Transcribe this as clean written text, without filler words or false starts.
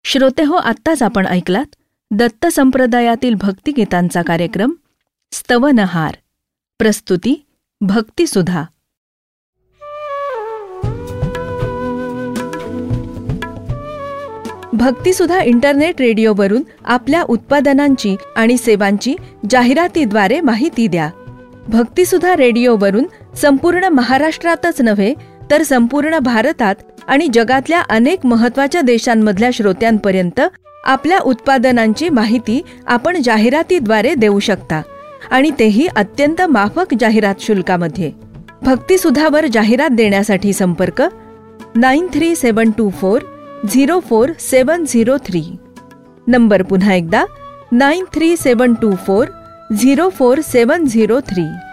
श्रोते हो, आत्ताच आपण ऐकलात दत्त संप्रदायातील भक्तिगीतांचा कार्यक्रम स्तवनहार. प्रस्तुती भक्तिसुधा. भक्तिसुधा इंटरनेट रेडिओवरून आपल्या उत्पादनांची आणि सेवांची जाहिरातीद्वारे माहिती द्या. भक्तिसुधा रेडिओवरून संपूर्ण महाराष्ट्रातच नव्हे तर संपूर्ण भारतात आणि जगातल्या अनेक महत्त्वाच्या देशांमधल्या श्रोत्यांपर्यंत आपल्या उत्पादनांची माहिती आपण जाहिरातीद्वारे देऊ शकता, आणि तेही अत्यंत माफक जाहिरात शुल्कामध्ये. भक्तिसुधावर जाहिरात देण्यासाठी संपर्क 9372404703. नंबर पुन्हा एकदा 9372404703.